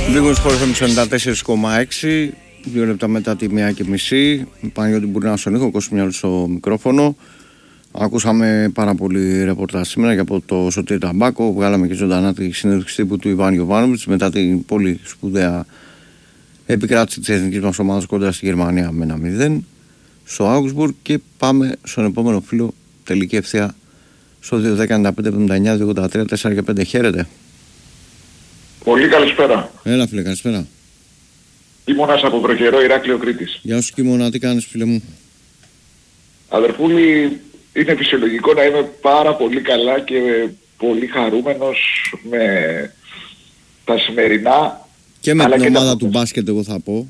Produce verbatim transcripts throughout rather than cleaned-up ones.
Λίγος Sport εφ εμ ενενήντα τέσσερα κόμμα έξι, δύο λεπτά μετά τη μία και μισή. Παναγιώτη Μπουρνά στον ήχο, Κώστας Μιάλης στο μικρόφωνο. Ακούσαμε πάρα πολύ ρεπορτάζ σήμερα και από το Σωτήρη Ταμπάκο. Βγάλαμε και ζωντανά τη συνέντευξη τύπου του Ιβάν Γιοβάνοβιτς μετά την πολύ σπουδαία επικράτηση της εθνικής μας ομάδας κοντά στη Γερμανία με ένα μηδέν στο Augsburg. Και πάμε στον επόμενο φίλο, τελική ευθεία στο δύο δέκα ενενήντα πέντε εβδομήντα εννιά δύο ογδόντα τρία τέσσερα και πέντε. Χαίρετε. Πολύ καλησπέρα. Έλα φίλε, καλησπέρα. Κίμωνας από Προχερό, Ηράκλειο, Κρήτης. Γεια σου Κίμωνα, τι κάνεις φίλε μου? Αδερφούλη, είναι φυσιολογικό να είμαι πάρα πολύ καλά και πολύ χαρούμενος με τα σημερινά. Και με αλλά την και ομάδα τα... του μπάσκετ εγώ θα πω.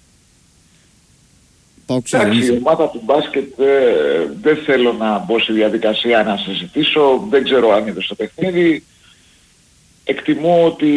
Πάω Εντάξει, η ομάδα του μπάσκετ ε, δεν θέλω να μπω στη διαδικασία να συζητήσω, δεν ξέρω αν είδε στο παιχνίδι. Εκτιμώ ότι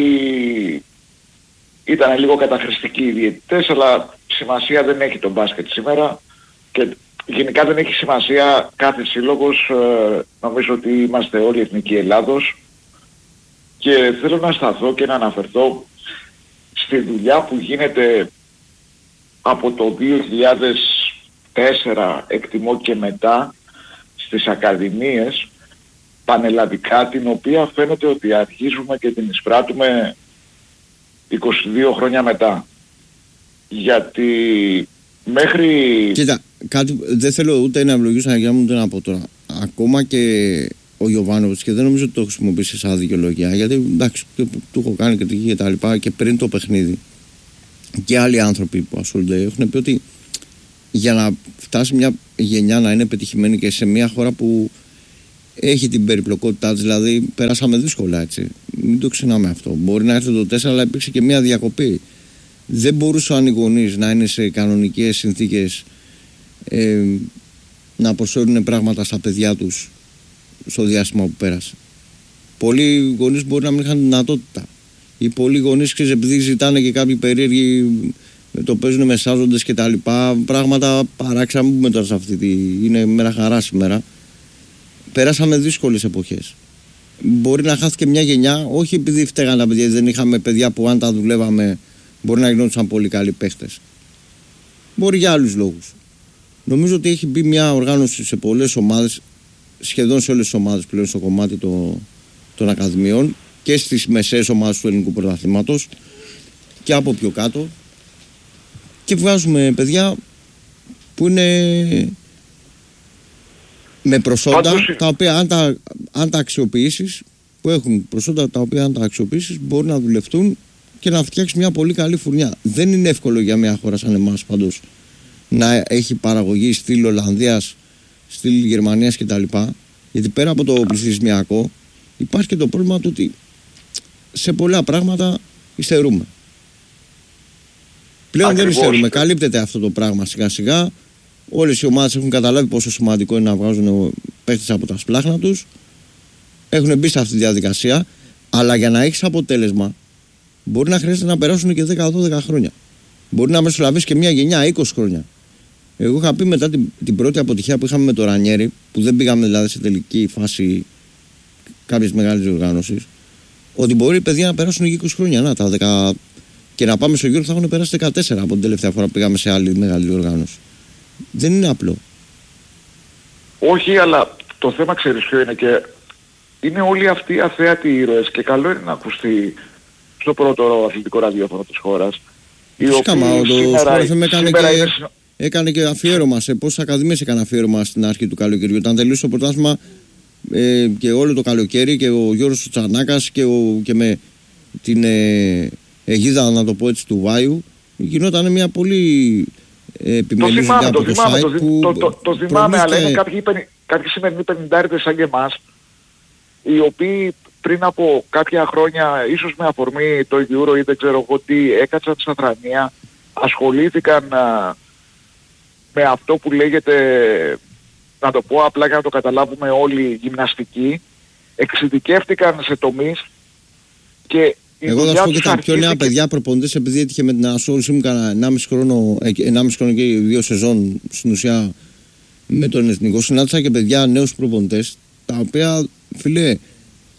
ήταν λίγο καταχρηστικοί οι διαιτητές, αλλά σημασία δεν έχει το μπάσκετ σήμερα και γενικά δεν έχει σημασία κάθε σύλλογος. Ε, νομίζω ότι είμαστε όλοι εθνικοί Ελλάδος και θέλω να σταθώ και να αναφερθώ στη δουλειά που γίνεται από το δύο χιλιάδες τέσσερα εκτιμώ και μετά στις ακαδημίες πανελλαδικά, την οποία φαίνεται ότι αρχίζουμε και την εισπράττουμε είκοσι δύο χρόνια μετά. Γιατί μέχρι... Κοίτα, κάτι, δεν θέλω ούτε να ευλογήσω να μου ούτε να πω τώρα. Ακόμα και ο Γιοβάνοβιτς, και δεν νομίζω ότι το χρησιμοποιήσει σαν δικαιολογία, γιατί εντάξει, του, του έχω κάνει κριτική και τα λοιπά και πριν το παιχνίδι. Και άλλοι άνθρωποι που ασχολούνται έχουν πει ότι για να φτάσει μια γενιά να είναι πετυχημένη και σε μια χώρα που έχει την περιπλοκότητά της, δηλαδή περάσαμε δύσκολα, έτσι. Μην το ξεχνάμε αυτό. Μπορεί να έρθει το τέσσερα, αλλά υπήρξε και μια διακοπή. Δεν μπορούσαν οι γονείς να είναι σε κανονικές συνθήκες ε, να προσφέρουν πράγματα στα παιδιά τους στο διάστημα που πέρασε. Πολλοί γονείς μπορεί να μην είχαν δυνατότητα. Οι πολλοί γονείς, ξέρεις, επειδή ζητάνε και κάποιοι περίεργοι, το παίζουν μεσάζοντες και τα λοιπά, πράγματα παράξενα, μην πούμε τώρα σε αυτή τη... είναι μέρα χαρά σήμερα. Περάσαμε δύσκολες εποχές. Μπορεί να χάθηκε μια γενιά, όχι επειδή φταίγαν τα παιδιά, δεν είχαμε παιδιά που αν τα δουλεύαμε μπορεί να γινόντουσαν πολύ καλοί παίχτες. Μπορεί για άλλους λόγους. Νομίζω ότι έχει μπει μια οργάνωση σε πολλές ομάδες, σχεδόν σε όλες τις ομάδες πλέον στο κομμάτι το, των ακαδημιών και στις μεσαίες ομάδες του ελληνικού πρωταθλήματος και από πιο κάτω, και βγάζουμε παιδιά που είναι με προσόντα, Πάντως... τα οποία αν τα, αν τα αξιοποιήσεις, που έχουν προσόντα τα οποία αν τα αξιοποιήσεις μπορούν να δουλευτούν και να φτιάξει μια πολύ καλή φουρνιά. Δεν είναι εύκολο για μια χώρα σαν εμάς πάντως να έχει παραγωγή στυλ Ολλανδίας, στυλ Γερμανίας κτλ. Γιατί πέρα από το πληθυσμιακό υπάρχει και το πρόβλημα του ότι σε πολλά πράγματα υστερούμε. Πλέον Ακριβώς. δεν υστερούμε. Καλύπτεται αυτό το πράγμα σιγά σιγά. Όλες οι ομάδες έχουν καταλάβει πόσο σημαντικό είναι να βγάζουν παίχτες από τα σπλάχνα τους. Έχουν μπει σε αυτή τη διαδικασία. Αλλά για να έχεις αποτέλεσμα μπορεί να χρειάζεται να περάσουν και δέκα δώδεκα χρόνια. Μπορεί να μεσολαβήσει και μια γενιά είκοσι χρόνια. Εγώ είχα πει μετά την, την πρώτη αποτυχία που είχαμε με το Ρανιέρι, που δεν πήγαμε δηλαδή σε τελική φάση κάποιες μεγάλες διοργάνωσης, ότι μπορεί οι παιδιά να περάσουν και είκοσι χρόνια. Να, τα δέκα... Και να πάμε στο γύρο θα έχουν περάσει δεκατέσσερα από την τελευταία φορά που πήγαμε σε άλλη μεγάλη διοργάνωση. Δεν είναι απλό. Όχι, αλλά το θέμα ξέρεις ποιο είναι, και είναι όλοι αυτοί οι αθέατοι ήρωες, και καλό είναι να ακουστεί στο πρώτο αθλητικό ραδιόφωνο της χώρας. Φυσικά, μα το Sport εφ εμ έκανε, και, είναι... έκανε και αφιέρωμα σε πόσες ακαδημίες έκανε αφιέρωμα στην αρχή του καλοκαιριού. Όταν τελείωσε το πρωτάθλημα ε, και όλο το καλοκαίρι, και ο Γιώργος Τσανάκας και, ο, και με την ε, αιγίδα, να το πω έτσι, του Βάιου, γινόταν μια πολύ επιμελής δουλειά από το site. Το, που το, το, το θυμάμαι, αλλά είναι κάποιοι, κάποιοι σημερινοί πενηντάριδες σαν και εμάς, οι οποίοι πριν από κάποια χρόνια, ίσως με αφορμή το Euro ή δεν ξέρω εγώ τι, έκατσαν στα θρανία, ασχολήθηκαν α, με αυτό που λέγεται, να το πω απλά για να το καταλάβουμε όλοι, γυμναστική, εξειδικεύτηκαν σε τομείς και εγώ θα σου πω και τα πιο νέα παιδιά προπονητές, επειδή έτυχε με την ασχόλησή μου κάνα ενάμιση χρόνο, ενάμιση χρόνο και δύο σεζόν στην ουσία με τον εθνικό, συνάντησα και παιδιά νέους προπονητές, τα οποία φίλε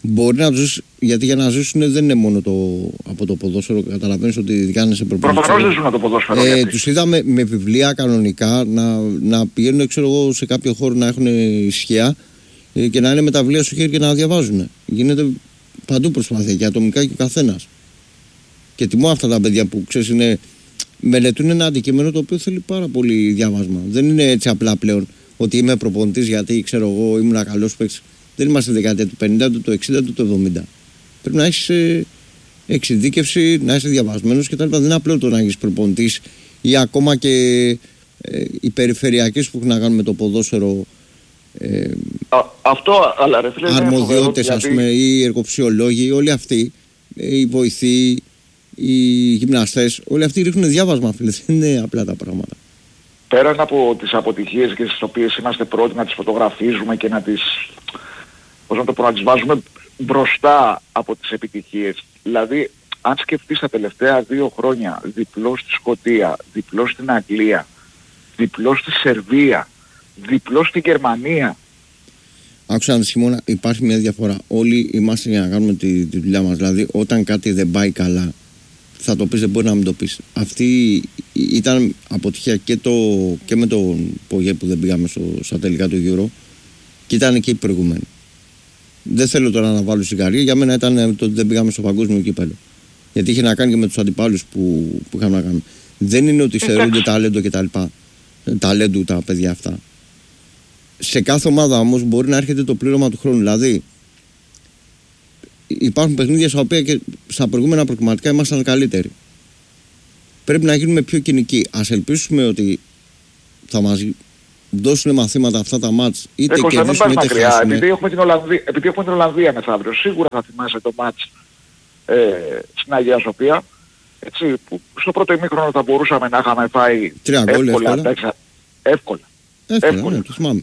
Μπορεί να ζήσει, γιατί για να ζήσουν δεν είναι μόνο το, από το ποδόσφαιρο. Καταλαβαίνεις ότι ειδικά είναι σε προπονητές. Προφανώς δεν ζουν από το ποδόσφαιρο. Ε, τους είδαμε με βιβλία κανονικά να, να πηγαίνουν, ξέρω εγώ, σε κάποιο χώρο να έχουν ισχύα ε, και να είναι με τα βιβλία στο χέρι και να διαβάζουν. Γίνεται παντού προσπάθεια και ατομικά και ο καθένας. Και τιμώ αυτά τα παιδιά που ξέρεις είναι. Μελετούν ένα αντικείμενο το οποίο θέλει πάρα πολύ διάβασμα. Δεν είναι έτσι απλά πλέον ότι είμαι προπονητής γιατί ξέρω εγώ ήμουν καλός παίκτης. Δεν είμαστε δεκαετία του πενήντα, του εξήντα, του εβδομήντα. Πρέπει να έχεις ε, εξειδίκευση, να είσαι διαβασμένος κτλ. Δεν είναι απλό το να έχεις προπονητής ή ακόμα και ε, οι περιφερειακές που έχουν να κάνουν με το ποδόσφαιρο. Ε, Α, αυτό, αλλά ρε φίλε, αρμοδιότητες, γιατί... ας πούμε, οι εργοψιολόγοι, όλοι αυτοί, οι βοηθοί, οι γυμναστές, όλοι αυτοί ρίχνουν διάβασμα, φίλε. Δεν είναι απλά τα πράγματα. Πέραν από τις αποτυχίες και στις οποίες είμαστε πρώτοι να τις φωτογραφίζουμε και να τις, πώς να το πω, να τις βάζουμε μπροστά από τις επιτυχίες. Δηλαδή, αν σκεφτείς τα τελευταία δύο χρόνια διπλό στη Σκωτία, διπλό στην Αγγλία, διπλό στη Σερβία, διπλό στη Γερμανία. Άκουσα να Χειμώνα, υπάρχει μια διαφορά. Όλοι είμαστε για να κάνουμε τη, τη δουλειά μας. Δηλαδή, όταν κάτι δεν πάει καλά, θα το πεις, δεν μπορεί να μην το πεις. Αυτή ήταν αποτυχία και, το, και με τον ΠΟΓΕ που δεν πήγαμε στο, στα τελικά του Euro και ήταν και οι προηγούμενοι. Δεν θέλω τώρα να βάλω σιγαρία, για μένα ήταν το ότι δεν πήγαμε στο παγκόσμιο κύπελλο. Γιατί είχε να κάνει και με τους αντιπάλους που, που είχαμε να κάνουμε. Δεν είναι ότι στερούνται ταλέντο και τα λοιπά. Ταλέντου τα παιδιά αυτά. Σε κάθε ομάδα όμως μπορεί να έρχεται το πλήρωμα του χρόνου. Δηλαδή, υπάρχουν παιχνίδια στα οποία και στα προηγούμενα προκριματικά ήμασταν καλύτεροι. Πρέπει να γίνουμε πιο κοινικοί. Ας ελπίσουμε ότι θα μας δώσουν μαθήματα αυτά τα μάτς, είτε κερδίσουμε είτε χάσουμε. Επειδή έχουμε την Ολλανδία, επειδή έχουμε την Ολλανδία μεθαύριο, σίγουρα θα θυμάσαι το μάτς ε, στην Αγία Σοφία. Έτσι, που στο πρώτο ημίχρονο θα μπορούσαμε να είχαμε φάει γκολ, εύκολα. εύκολα. Έξα, εύκολα. Εύκολα, εύκολα. Ναι, το θυμάμαι.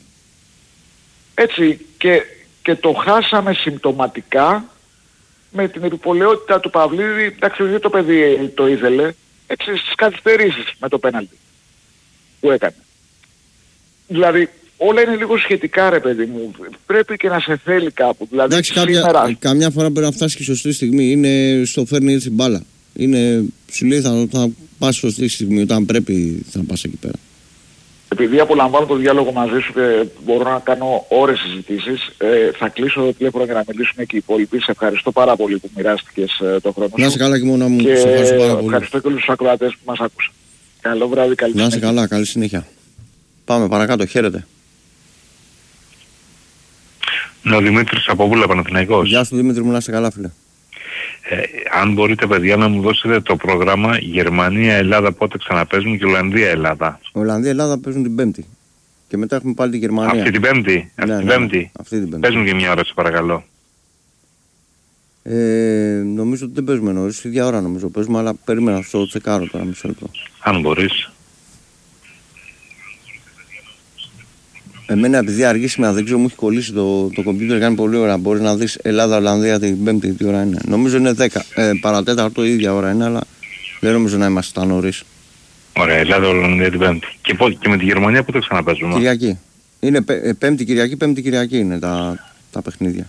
Έτσι, και, και το χάσαμε συμπτωματικά με την επιπολαιότητα του Παυλίδη. Εντάξει, δεν το παιδί το ήθελε, έτσι, στις καθυστερήσεις με το πέναλτι που έκανε. Δηλαδή, όλα είναι λίγο σχετικά, ρε παιδί μου. Πρέπει και να σε θέλει κάπου. Δηλαδή, εντάξει, κάποια, σήμερα... καμιά φορά πρέπει να φτάσει και σωστή στιγμή. Είναι στο φέρνει έτσι μπάλα. Είναι, σου λέει θα, θα πας σωστή στιγμή, όταν πρέπει θα πας εκεί πέρα. Επειδή απολαμβάνω το διάλογο μαζί σου και μπορώ να κάνω ώρες συζητήσεις, ε, θα κλείσω το τηλέφωνο για να μιλήσουμε και οι υπόλοιποι. Σε ευχαριστώ πάρα πολύ που μοιράστηκες ε, το χρόνο σου. Να είσαι καλά και μόνο μου. Και σε ευχαριστώ πάρα πολύ. Ευχαριστώ και όλους τους ακροατές που μας άκουσαν. Καλό βράδυ, καλή συνέχεια. Να είσαι καλά, καλή συνέχεια. Πάμε παρακάτω, χαίρετε. Ναι, ο Δημήτρης από Βούλα, Παναθηναϊκός. Γεια σου Δημήτρη μου, να είσαι καλά φίλε. Ε, αν μπορείτε παιδιά να μου δώσετε το πρόγραμμα Γερμανία-Ελλάδα πότε ξαναπέζουν και Ολλανδία-Ελλάδα. Ολλανδία-Ελλάδα παίζουν την Πέμπτη. Και μετά έχουμε πάλι τη Γερμανία. Αυτή την Πέμπτη. Ναι, αυτή, ναι, την ναι, πέμπτη. αυτή την Πέμπτη. Παίζουν και μια ώρα, σε παρακαλώ. Ε, νομίζω ότι δεν παίζουμε νωρίς, ίδια ώρα νομίζω παίζουμε, αλλά περίμενα στο τσεκάρω τώρα μισό λεπτό. Αν μπορείς. Εμένα επειδή αργεί σήμερα δεν ξέρω, μου έχει κολλήσει το, το κομπιούτερ, κάνει πολύ ώρα. Μπορεί να δεις Ελλάδα-Ολλανδία την Πέμπτη, τι ώρα είναι. Νομίζω είναι δέκα. Ε, παρατέταρτο η ίδια ώρα είναι, αλλά δεν νομίζω να είμαστε τα νωρίς. Ωραία, Ελλάδα-Ολλανδία την Πέμπτη. Και, πό, και με τη Γερμανία πότε ξαναπέζουμε. Κυριακή. Είναι πέ, Πέμπτη Κυριακή, Πέμπτη Κυριακή είναι τα, τα παιχνίδια.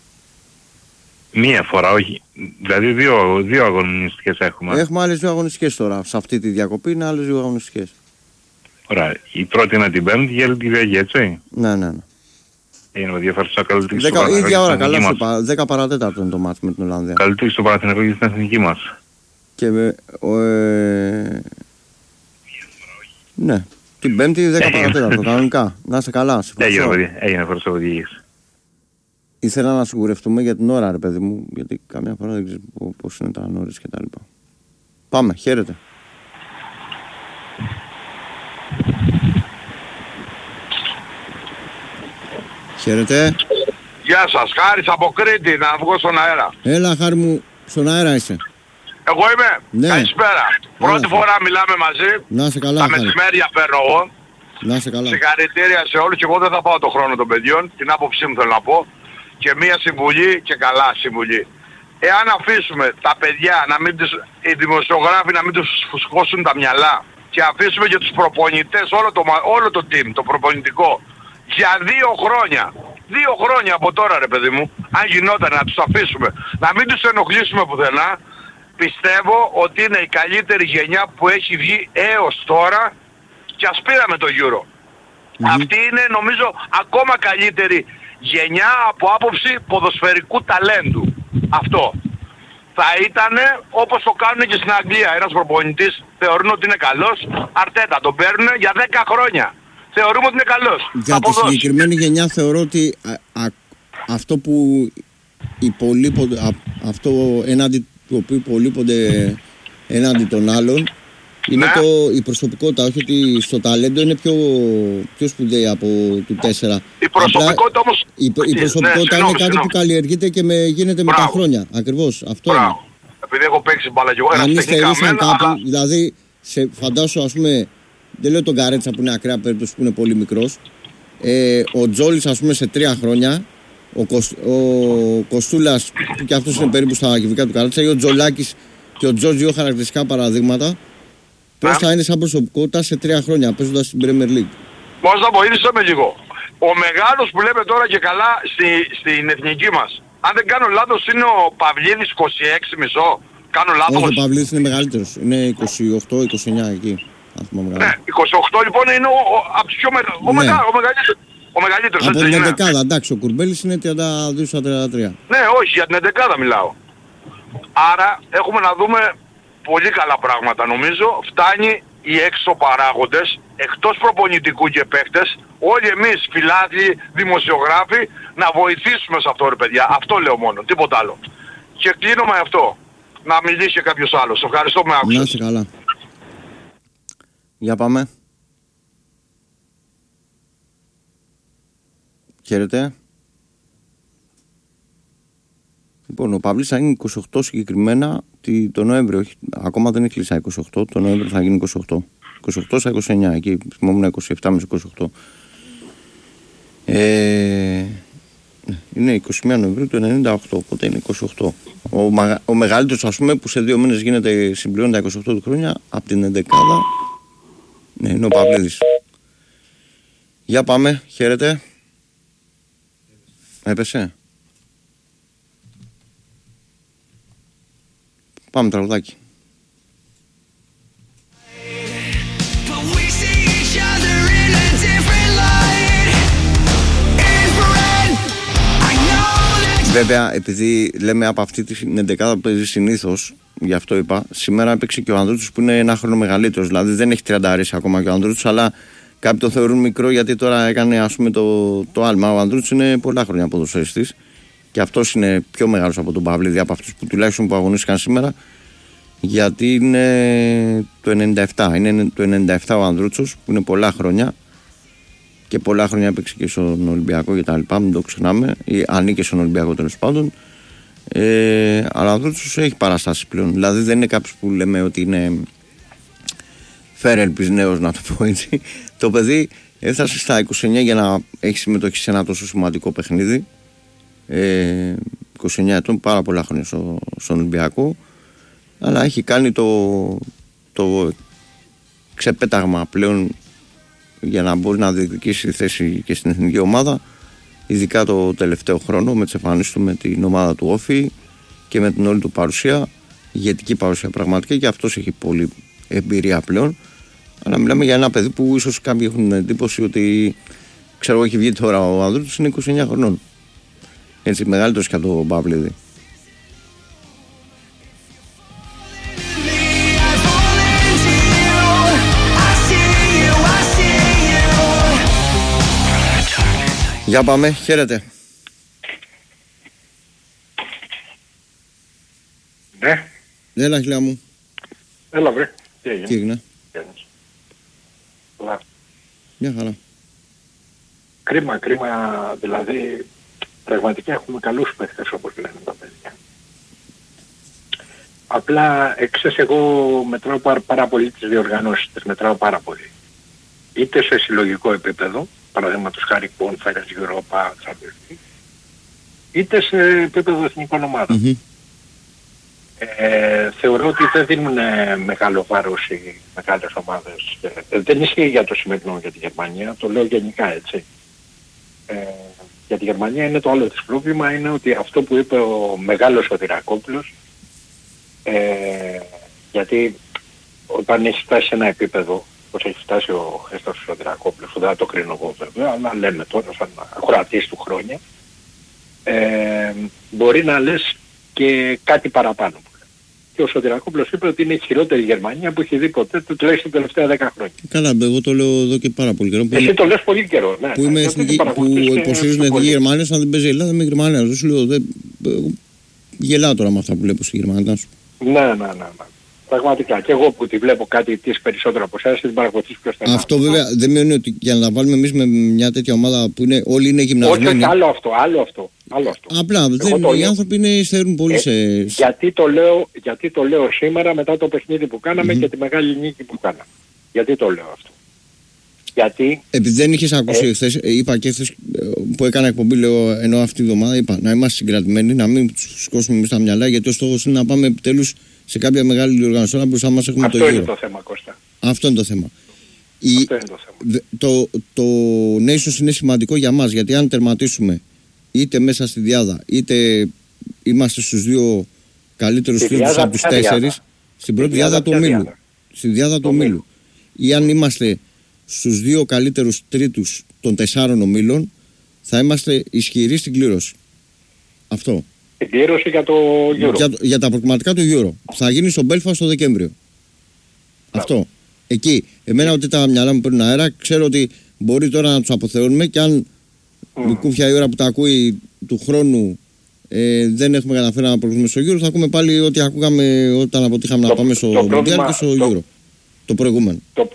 Μία φορά, όχι. Δηλαδή δύο, δύο αγωνιστικές έχουμε. Έχουμε άλλες δύο αγωνιστικές τώρα. Σε αυτή τη διακοπή είναι άλλες δύο αγωνιστικές. Ωραία. Η πρώτη είναι την Πέμπτη, η άλλη την Κυριακή, έτσι. Ναι, ναι, ναι. Είναι με διαφορετικά καλύτερη στο Παναθηναϊκό. Ίδια ώρα, καλά μας. σου δέκα παρατέταρτο είναι το μάτς με την Ολλανδία. Καλύτερη στο Παναθηναϊκό και στην εθνική μας. Και με, ο, ε... ναι, την Πέμπτη δέκα παρατέταρτο, κανονικά. Να είσαι καλά. Έγινε, παιδιά. Έγινε, ευχαριστώ που διήγησε. Ήθελα να σιγουρευτούμε για την ώρα, ρε παιδί μου, γιατί καμιά φορά δεν ξέρω πώς είναι τα νόρες και τα λοιπά. Πάμε, χαίρετε. Χαίρετε. Γεια σας, Χάρης από Κρήτη, να βγω στον αέρα. Έλα Χάρη μου, στον αέρα είσαι. Εγώ είμαι. Ναι. Καλησπέρα. Έλα. Πρώτη φορά μιλάμε μαζί. Να είσαι καλά, τα Χάρη. μεσημέρια παίρνω εγώ. Να είσαι καλά. Συγχαρητήρια σε όλους και εγώ δεν θα πάω το χρόνο των παιδιών. Την άποψή μου θέλω να πω. Και μία συμβουλή και καλά συμβουλή. Εάν αφήσουμε τα παιδιά, να μην τους, οι δημοσιογράφοι να μην τους φουσκώσουν τα μυαλά και αφήσουμε και τους προπονητές, όλο το, όλο το team, το προπονητικό, για δύο χρόνια δύο χρόνια από τώρα ρε παιδί μου, αν γινόταν να τους αφήσουμε, να μην τους ενοχλήσουμε πουθενά, πιστεύω ότι είναι η καλύτερη γενιά που έχει βγει έως τώρα και ας πήραμε το Euro. Mm-hmm. Αυτή είναι νομίζω ακόμα καλύτερη γενιά από άποψη ποδοσφαιρικού ταλέντου. Αυτό. Θα ήταν όπως το κάνουν και στην Αγγλία. Ένας προπονητής θεωρούν ότι είναι καλός, Αρτέτα τον παίρνουν για δέκα χρόνια. Θεωρούμε ότι είναι καλός. Για τη συγκεκριμένη γενιά θεωρώ ότι α, α, αυτό που υπολείπονται, α, αυτό έναντι του οποίου υπολείπονται έναντι των άλλων είναι ναι. το, η προσωπικότητα, όχι ότι στο ταλέντο είναι πιο, πιο σπουδαία από του τέσσερα. Η προσωπικότητα όμως... Η, η προσωπικότητα ναι, είναι κάτι που καλλιεργείται και με, γίνεται Μπράβο. με τα χρόνια. Ακριβώς, αυτό Μπράβο. είναι. Επειδή έχω παίξει μπάλα και εγώ ένας τεχνικά μένα, κάπου, αλλά... δηλαδή, σε, φαντάσου ας πούμε, δεν λέω τον Καρέτσα που είναι ακραία περίπτωση που είναι πολύ μικρός, ε, ο Τζόλης ας πούμε σε τρία χρόνια, ο, Κοσ, ο Κοστούλας που και αυτός είναι περίπου στα κυβικά του Καρέτσα, ή ο Τζολάκης και ο Τζόρτζ, δύο χαρακτηριστικά παραδείγματα. Πώς θα είναι σαν προσωπικότητα σε τρία χρόνια παίζοντας στην Premier League. Πώς θα βοήθησε με λίγο. Ο μεγάλος που λέμε τώρα και καλά στη, στην εθνική μας. Αν δεν κάνω λάθος είναι ο Παυλίδης είκοσι έξι μισό. Κάνω λάθος. Όχι, ο Παυλίδης είναι μεγαλύτερος. Είναι είκοσι οκτώ είκοσι εννιά εκεί. Ναι, είκοσι οκτώ λοιπόν είναι ο, ο, ο, πιο μεγα, ο, ναι. μεγα, ο μεγαλύτερος. Ο μεγαλύτερος. Από την εντεκάδα, εντάξει, ο Κουρμπέλης είναι τριάντα δύο στα τριάντα τρία. Ναι, όχι, για την εντεκάδα μιλάω. Άρα έχουμε να δούμε πολύ καλά πράγματα νομίζω. Φτάνει οι έξω παράγοντες, εκτός προπονητικού και παίκτες, όλοι εμείς φιλάθλοι, δημοσιογράφοι, να βοηθήσουμε σε αυτό ρε παιδιά. Αυτό λέω μόνο, τίποτα άλλο. Και κλείνω με αυτό. Να μιλήσει κάποιος άλλος. Ευχαριστώ που με άκουσες. Να είσαι καλά. Για πάμε. Χαίρετε. Λοιπόν, ο Παύλης θα γίνει είκοσι οκτώ συγκεκριμένα το Νοέμβριο. Όχι, ακόμα δεν έχει κλείσει είκοσι οκτώ. Το Νοέμβριο θα γίνει είκοσι οκτώ. είκοσι οκτώ στα είκοσι εννιά. Εκεί θυμόμουν είκοσι επτά με είκοσι οκτώ. Ε, είναι είκοσι μία Νοεμβρίου του ενενήντα οκτώ. Οπότε είναι είκοσι οκτώ. Ο, ο μεγαλύτερος, ας πούμε, που σε δύο μήνες γίνεται συμπληρώνει τα είκοσι οκτώ του χρόνια από την εντεκάδα. Ναι, είναι ο Παυλίδης. Για πάμε. Χαίρετε. Έπεσε. Πάμε τραγουδάκι. Βέβαια, επειδή λέμε από αυτή την εντεκάδα που παίζει συνήθως, γι' αυτό είπα, σήμερα έπαιξε και ο Ανδρούτσος που είναι ένα χρόνο μεγαλύτερος. Δηλαδή δεν έχει τριαντάρίσει ακόμα και ο Ανδρούτσος, αλλά κάποιοι το θεωρούν μικρό γιατί τώρα έκανε ας πούμε το, το άλμα. Ο Ανδρούτσος είναι πολλά χρόνια ποδοσφαιριστής και αυτός είναι πιο μεγάλος από τον Παυλίδη, από αυτούς που τουλάχιστον που αγωνίστηκαν σήμερα. Γιατί είναι το ενενήντα επτά. Είναι το ενενήντα επτά ο Ανδρούτσος που είναι πολλά χρόνια και πολλά χρόνια έπαιξε και στον Ολυμπιακό και τα λοιπά, μην το ξεχνάμε, ή ανήκε στον Ολυμπιακό τέλος πάντων. Ε, αλλά ο Ανδρούτσος έχει παραστάσει πλέον. Δηλαδή δεν είναι κάποιος που λέμε ότι είναι φέρελπης νέος, να το πω έτσι. Το παιδί έφτασε στα είκοσι εννιά για να έχει συμμετοχή σε ένα τόσο σημαντικό παιχνίδι. Ε, είκοσι εννιά ετών, πάρα πολλά χρόνια στο, στον Ολυμπιακό. Αλλά έχει κάνει το, το ξεπέταγμα πλέον για να μπορεί να διεκδικήσει θέση και στην εθνική ομάδα, ειδικά το τελευταίο χρόνο με τις εμφανίσεις του με την ομάδα του Όφη και με την όλη του παρουσία, ηγετική παρουσία πραγματικά, και αυτός έχει πολύ εμπειρία πλέον. Αλλά μιλάμε για ένα παιδί που ίσως κάποιοι έχουν την εντύπωση ότι, ξέρω, έχει βγει τώρα ο Ανδρούτσος, είναι είκοσι εννιά χρονών. Έτσι, μεγαλύτερος και από τον Παυλίδη. Για πάμε, χαίρετε. Ναι. Έλα, χιλιά μου. Έλα, βρε. Τι έγινε. Τι έγινε. Καλά. Μια χαρά. Κρίμα, κρίμα, δηλαδή πραγματικά έχουμε καλούς παίχτες όπως λένε τα παιδιά. Απλά εξές εγώ μετράω πάρα, πάρα πολύ τις διοργανώσεις, τις μετράω πάρα πολύ. Είτε σε συλλογικό επίπεδο, παραδείγματος χάρη Conference Europa, Champions League, είτε σε επίπεδο εθνικών ομάδων. Mm-hmm. Ε, θεωρώ ότι δεν δίνουν μεγάλο βάρος οι μεγάλες ομάδες. Ε, δεν ισχύει για το σημερινό για τη Γερμανία, το λέω γενικά έτσι. Ε, Για τη Γερμανία είναι το άλλο της πρόβλημα, είναι ότι αυτό που είπε ο μεγάλος ο Τυρακόπουλος, ε, γιατί όταν έχει φτάσει σε ένα επίπεδο, όπως έχει φτάσει ο Χρήστος ο Τυρακόπουλος, που δεν θα το κρίνω εγώ βέβαια, αλλά λέμε τώρα σαν ακροατής του χρόνια, ε, μπορεί να λες και κάτι παραπάνω. Και ο Σωτηρακόπουλος είπε ότι είναι η χειρότερη Γερμανία που έχει δει ποτέ, τουλάχιστον τα τελευταία δέκα χρόνια. Καλά, εγώ το λέω εδώ και πάρα πολύ καιρό. Εσύ το λες πολύ καιρό, ναι. Που, είμαι εθνική, που υποστηρίζουν την Εθνική Γερμανία, αν δεν παίζει η Ελλάδα με Γερμανία. Δεν σου λέω, δεν, γελάω τώρα με αυτά που βλέπω στη Γερμανία. Ναι, ναι, ναι, ναι. Πραγματικά. Και εγώ που τη βλέπω κάτι της περισσότερο από εσάς, την παρακολουθείς πιο στενά. Αυτό βέβαια δεν μειώνει ότι για να τα βάλουμε εμείς με μια τέτοια ομάδα που είναι, όλοι είναι γυμνασμένοι. Όχι, όχι, άλλο αυτό, άλλο αυτό. Άλλο αυτό. Απλά δεν, οι λέω. άνθρωποι είναι, στερούν πολύ ε, σε... Γιατί το, λέω, γιατί το λέω σήμερα μετά το παιχνίδι που κάναμε mm-hmm. και τη μεγάλη νίκη που κάναμε. Γιατί το λέω αυτό. Γιατί... Επειδή δεν είχες ακούσει ε, χθες, είπα και χθες που έκανα εκπομπή, λέω, ενώ αυτή τη βδομάδα είπα να είμαστε συγκρατημένοι, να μην τους σκόσουμε εμείς τα μυαλά, γιατί ο στόχος είναι να πάμε επιτέλους σε κάποια μεγάλη διοργάνωση. Τώρα μπροστά μας έχουμε αυτό το Euro. Αυτό είναι το θέμα, Κώστα. Αυτό είναι το θέμα. Η, αυτό είναι το θέμα. Το, το Nations είναι σημαντικό για μας, γιατί αν τερματίσουμε είτε μέσα στη διάδα, είτε είμαστε στους δύο καλύτερους τρίτους από τους τέσσερις, στην πρώτη διάδα του ομίλου. Στη διάδα του ομίλου. Ή αν είμαστε στους δύο καλύτερους τρίτους των τεσσάρων ομίλων, θα είμαστε ισχυροί στην κλήρωση. Αυτό. Την κλήρωση για το Euro. Για, για τα προκριματικά του Euro. Θα γίνει στο Μπέλφαστ το Δεκέμβριο. Yeah. Αυτό. Εκεί. Εμένα ότι τα μυαλά μου παίρνουν αέρα, ξέρω ότι μπορεί τώρα να τους αποθεώνουμε και αν mm. η κούφια η ώρα που τα ακούει του χρόνου ε, δεν έχουμε καταφέρει να προχωρήσουμε στο Euro, θα ακούμε πάλι ό,τι ακούγαμε όταν αποτύχαμε το, να πάμε στο Μουντιάλ και στο το, Euro. Το προηγούμενο. Το,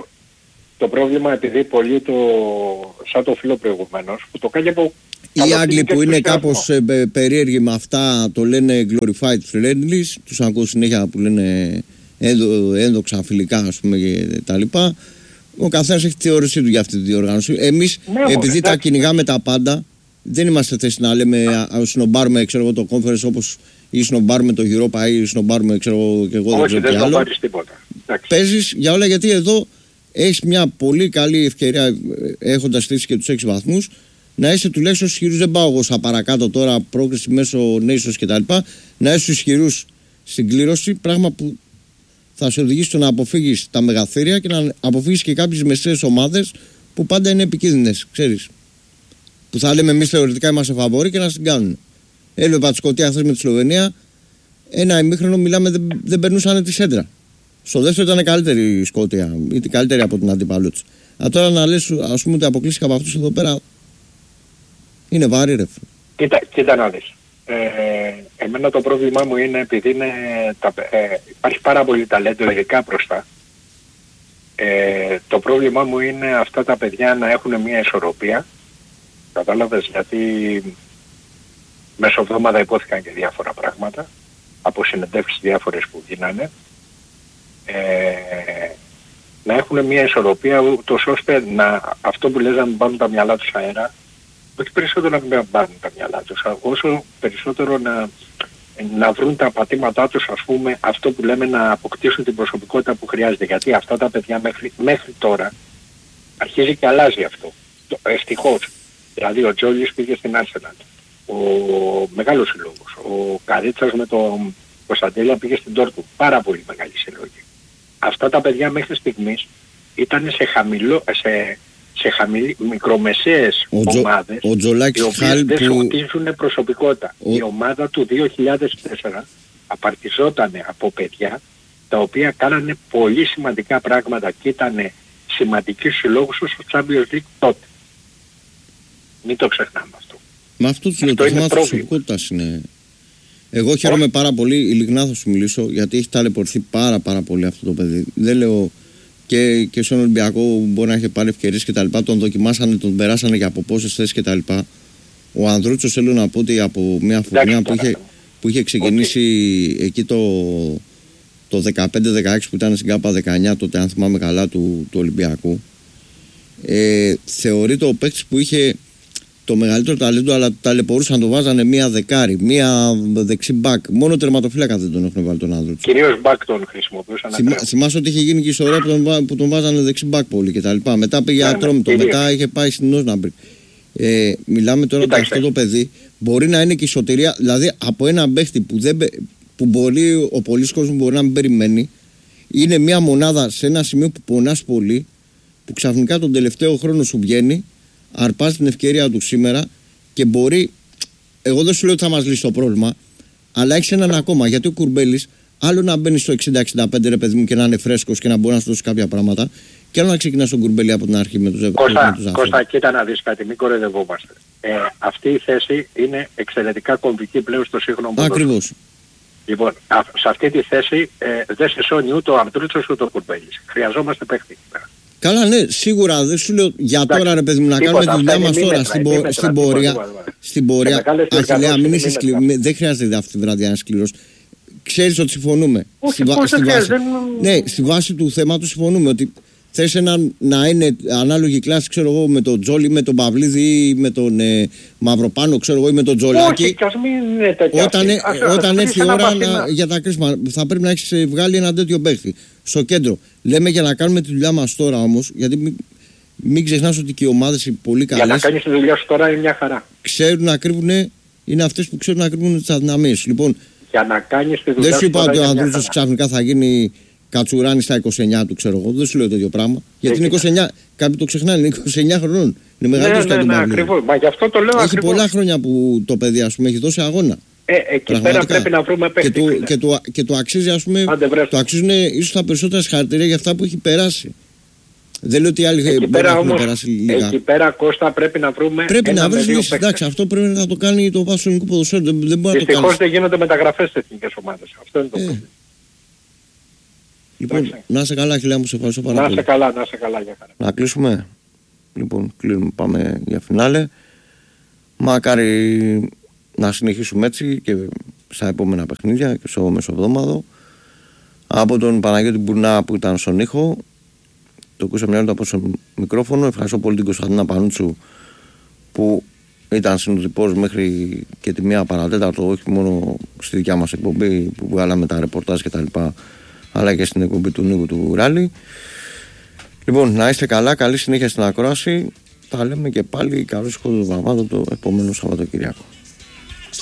το πρόβλημα, επειδή πολύ το, σαν το φίλο προηγουμένως, που το κάνει από... Οι Άγγλοι που είναι κάπως ε, περίεργοι με αυτά, το λένε glorified friendlies, τους ακούω συνέχεια που λένε ένδο, ένδοξα φιλικά, ας πούμε, και τα λοιπά. Ο καθένας έχει τη θεώρησή του για αυτή τη διοργάνωση. Εμείς, ναι, επειδή εντάξει. τα κυνηγάμε τα πάντα, δεν είμαστε θέση να λέμε α, σνομπάρουμε, ξέρω εγώ, το conference όπως ή σνομπάρουμε το Europa ή σνομπάρουμε, ξέρω εγώ, και εγώ. Όχι, δεν θα πάρεις τίποτα. Παίζεις για όλα, γιατί εδώ έχεις μια πολύ καλή ευκαιρία, έχοντας στήσει και τους έξι βαθμούς, να είσαι τουλάχιστον ισχυρούς. Δεν πάω εγώ στα παρακάτω τώρα, πρόκριση μέσω Nations κτλ. Να είσαι ισχυρούς στην κλήρωση, πράγμα που θα σε οδηγήσει στο να αποφύγεις τα μεγαθύρια και να αποφύγεις και κάποιες μεσαίες ομάδες που πάντα είναι επικίνδυνες, ξέρεις. Που θα λέμε εμείς θεωρητικά είμαστε φαβοροί και να την κάνουν. Έβλεπα τη Σκωτία χθες με τη Σλοβενία, ένα ημίχρονο μιλάμε, δεν, δεν περνούσαν τη σέντρα. Στο δεύτερο ήταν καλύτερη η Σκωτία, ήταν καλύτερη από την αντίπαλό της. Α, τώρα να λες, ας πούμε, ότι αποκλείστηκα από αυτούς εδώ πέρα. Είναι βάρη, ρε. Κοίτα, κοίτα να δεις. Ε, εμένα το πρόβλημά μου είναι επειδή είναι τα, ε, υπάρχει πάρα πολύ ταλέντο ειδικά μπροστά. Ε, το πρόβλημά μου είναι αυτά τα παιδιά να έχουν μια ισορροπία. Κατάλαβες, γιατί μέσω εβδομάδα υπόθηκαν και διάφορα πράγματα από συνεντεύξεις διάφορες που γίνανε. Ε, να έχουν μια ισορροπία ούτως ώστε να, αυτό που λες, να μην πάρουν τα μυαλά τους αέρα. Όχι περισσότερο να μην πάρουν τα μυαλά τους, όσο περισσότερο να, να βρουν τα πατήματά τους, ας πούμε, αυτό που λέμε, να αποκτήσουν την προσωπικότητα που χρειάζεται. Γιατί αυτά τα παιδιά μέχρι, μέχρι τώρα αρχίζει και αλλάζει αυτό. Ευτυχώς. Δηλαδή ο Τζόλις πήγε στην Arsenal, ο μεγάλος συλλόγος, ο Καρίτσας με τον Κωνσταντέλια πήγε στην Dortmund, πάρα πολύ μεγάλη συλλογή. Αυτά τα παιδιά μέχρι στιγμής ήταν σε χαμηλό... Σε, σε χαμηλή, μικρομεσαίες ο ομάδες, ο οι οποίες δεν σου χτίζουν προσωπικότητα. Ο... Η ομάδα του δύο χιλιάδες τέσσερα απαρτιζόταν από παιδιά τα οποία κάνανε πολύ σημαντικά πράγματα και ήταν σημαντικοί συλλόγους στο Champions League τότε. Μην το ξεχνάμε αυτό. Με αυτό τους λέω, το θέμα προσωπικότητας είναι. Εγώ χαίρομαι oh. πάρα πολύ, ειλικρινά θα σου μιλήσω, γιατί έχει ταλαιπωρηθεί πάρα πάρα πολύ αυτό το παιδί. Δεν λέω... Και, και στον Ολυμπιακό μπορεί να έχει πάρει ευκαιρίες και τα λοιπά. Τον δοκιμάσανε, τον περάσανε και από πόσες θέσεις και τα λοιπά. Ο Ανδρούτσος, θέλω να πω ότι από μια φουρνιά που είχε, που είχε ξεκινήσει okay. εκεί το, το δεκαπέντε δεκαέξι που ήταν στην ΚΑΠΑ δεκαεννιά, τότε αν θυμάμαι καλά, του, του Ολυμπιακού, ε, θεωρείται ο παίκτης που είχε το μεγαλύτερο ταλέντο, αλλά ταλαιπωρούσαν, το βάζανε μία δεκάρι, μία δεξί μπακ. Μόνο τερματοφύλακα δεν τον έχουν βάλει τον άνθρωπο. Κυρίως μπακ τον χρησιμοποιούσαν. Θυμά, θυμάσαι ότι είχε γίνει και η ιστορία που τον, που τον βάζανε δεξί μπακ πολύ κτλ. Μετά πήγε Ατρόμητο, μετά είχε πάει στην Όσναμπρικ. Ε, μιλάμε τώρα ότι Κοιτάξτε. αυτό το παιδί μπορεί να είναι και η σωτηρία. Δηλαδή από έναν παίχτη που, δεν, που μπορεί, ο πολλής κόσμος μπορεί να μην περιμένει, είναι μια μονάδα σε ένα σημείο που πονάς πολύ, που ξαφνικά τον τελευταίο χρόνο σου βγαίνει, αρπάς την ευκαιρία του σήμερα και μπορεί. Εγώ δεν σου λέω ότι θα μας λύσει το πρόβλημα, αλλά έχεις έναν ακόμα. Γιατί ο Κουρμπέλης, άλλο να μπαίνει στο εξήντα εξήντα πέντε ρε παιδί μου και να είναι φρέσκος και να μπορεί να σου δώσει κάποια πράγματα, και άλλο να ξεκινάς τον Κουρμπέλη από την αρχή με τους Κώστα, Κώστα, κοίτα να δεις κάτι, μην κοροϊδευόμαστε. Ε, αυτή η θέση είναι εξαιρετικά κομβική πλέον στο σύγχρονο ποδόσφαιρο. Ακριβώς. Λοιπόν, α, σε αυτή τη θέση ε, δεν σε σώνει ούτε ο Αντρούτσος ούτε ο Κουρμπέλης. Χρειαζόμαστε παίχτη. Καλά, ναι, σίγουρα δεν σου λέω για Εντάξει, τώρα ρε παιδί μου να τίποτα, κάνουμε τη δουλειά αυτά μας είναι τώρα μήμετρα, στην, πο, μήμετρα, στην τίποτα, πορεία. τίποτα, τίποτα. Στην πορεία. μεγάλες Αχιλέα, διοργανώσεις μην είναι είσαι σκληρός. μήμετρα. Δεν χρειάζεται αυτή τη βραδιά να είσαι σκληρός. Ξέρεις ότι συμφωνούμε. Όχι, Στη βα- πώς στη δεν βάση- χρειάζεται, δεν- Ναι, στη βάση του θέματος συμφωνούμε ότι θες έναν να είναι ανάλογη κλάση, ξέρω εγώ, με τον Τζόλι, με τον Παυλίδη ή με τον ε, Μαυροπάνο, ξέρω εγώ, ή με τον Τζολάκη. Όχι, κι ας μην είναι τέτοια. Όταν, ε, Ας- ας όταν βρεις έρθει η ένα ώρα παθήνα. να, για τα κρίσιμα, θα πρέπει να έχεις ε, βγάλει ένα τέτοιο παίχτη στο κέντρο. Λέμε για να κάνουμε τη δουλειά μας τώρα όμως, γιατί μην, μην ξεχνάς ότι και οι ομάδες οι πολύ Για να καλές κάνεις τη δουλειά σου τώρα είναι μια χαρά. ξέρουν να κρύβουν, είναι αυτές που ξέρουν να κρύβουν τις αδυναμίες. Λοιπόν, Για να κάνεις τη δουλειά δεν σου σου είπα τώρα ότι ο είναι μια Ανδρούτσος χαρά. ξαφνικά θα γίνει Κατσουράνη στα είκοσι εννιά του, ξέρω εγώ. Δεν σου λέω το ίδιο πράγμα. Γιατί είναι κοίτα. είκοσι εννιά, κάποιοι το ξεχνάνε, είναι είκοσι εννιά χρονών. Είναι Ναι, μεγαλύτερος ναι, και από τον ναι, Παυλίδη. ακριβώς. Μα γι' αυτό το λέω Έχει ακριβώς. πολλά χρόνια που το παιδί, ας πούμε, έχει δώσει αγώνα. Ε, εκεί πέρα Πραγματικά. πρέπει να βρούμε Και παίχτη. του, φίλε. και, του, και του αξίζει, ας πούμε, Άντε, βρες. το αξίζουν ίσως τα περισσότερα συγχαρητήρια για αυτά που έχει περάσει. Δεν λέω ότι οι άλλοι Εκεί μπορεί να πέρα έχουν όμως, περάσει λίγα. εκεί πέρα Κώστα πρέπει να βρούμε Πρέπει ένα να με βρεις δύο λύσεις. παίκτες. Εντάξει, αυτό πρέπει να το κάνει το βάσο ελληνικού ποδοσφαίρου. Δεν, δεν μπορεί να το Δυστυχώς κάνει. δεν γίνονται μεταγραφές στις εθνικές ομάδες. Αυτό είναι το Ε, πρόβλημα. Λοιπόν, Εντάξει. να είσαι καλά, Χιλιά μου, σε ευχαριστώ πάρα Να πολύ. είσαι καλά, να είσαι καλά για χαρά. Να κλείσουμε. Λοιπόν, κλείνουμε, πάμε για φινάλε. Μακάρι να συνεχίσουμε έτσι και στα επόμενα παιχνίδια και στο μεσοβδόμαδο. Από τον Παναγιώτη Μπουρνά που ήταν στον ήχο, το ακούσαμε μια ώρα από στο μικρόφωνο. Ευχαριστώ πολύ την Κωνσταντίνα Πανούτσου που ήταν συνοδοιπός μέχρι και τη μία παρατέταρτο, όχι μόνο στη δικιά μας εκπομπή που βγάλαμε τα ρεπορτάζ και τα λοιπά, αλλά και στην εκπομπή του Νίκου του Ράλι. Λοιπόν, να είστε καλά, καλή συνέχεια στην ακρόαση. Τα λέμε και πάλι καλώς εβδομάδα το επόμενο Σαββατοκύριακο.